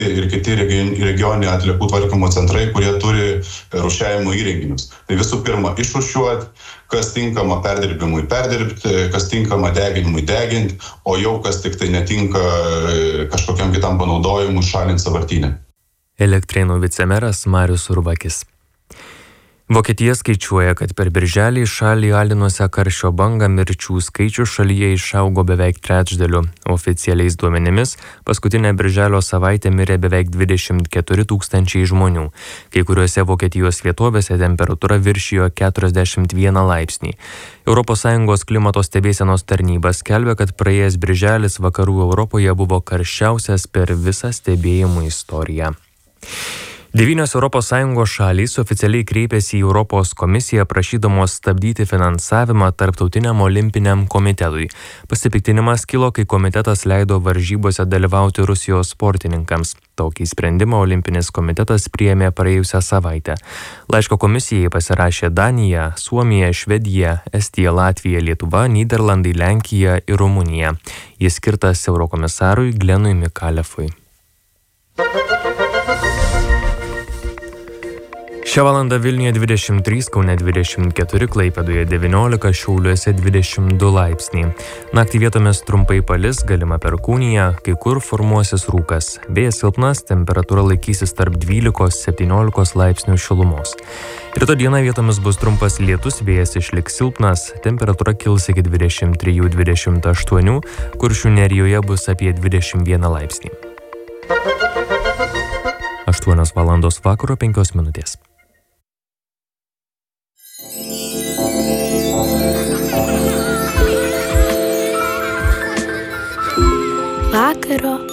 ir kiti regioniniai atliekų tvarkymo centrai, kurie turi rūšiavimo įrenginius. Tai visų pirma, išrūšiuoti, kas tinkama perdirbimui perdirbti, kas tinkama deginimui deginti, o jau kas tik tai netinka kažkokiam kitam panaudojimui šalinti sąvartyne. Elektrėnų vicemeras Marius Urbakis. Vokietija skaičiuoja, kad per birželį šalį alinusią karščio bangą mirčių skaičius šalyje išaugo beveik trečdaliu. Oficialiais duomenimis paskutinę birželio savaitę mirė beveik 24 000 žmonių. Kai kuriuose Vokietijos vietovėse temperatūra viršijo 41 laipsnį. ES klimato stebėsenos tarnyba skelbia, kad praėjęs birželis vakarų Europoje buvo karščiausias per visą stebėjimų istoriją. 9 ES šalys oficialiai kreipėsi į Europos komisiją prašydamos stabdyti finansavimą Tarptautiniam olimpiniam komitetui. Pasipiktinimas kilo, kai komitetas leido varžybose dalyvauti Rusijos sportininkams. Tokį sprendimą Olimpinis komitetas priėmė praėjusią savaitę. Laiško komisijai pasirašė Danija, Suomija, Švedija, Estija, Latvija, Lietuva, Nyderlandai, Lenkija ir Rumunija. Jis skirtas eurokomisarui Glenui Mikalefui. Šią valandą Vilniuje 23, Kaune 24, Klaipėdoje 19, Šiauliuose 22 laipsniai. Naktį vietomis trumpai palis, galima perkūnija, kai kur formuosis rūkas. Vėjas silpnas, temperatūra laikysis tarp 12-17 laipsnių šilumos. Rytoj dieną vietomis bus trumpas lietus, vėjas išliks silpnas, temperatūra kils iki 23-28, Kuršių nerijoje bus apie 21 laipsnį. 8 valandos vakaro 5 minutės. Vakaro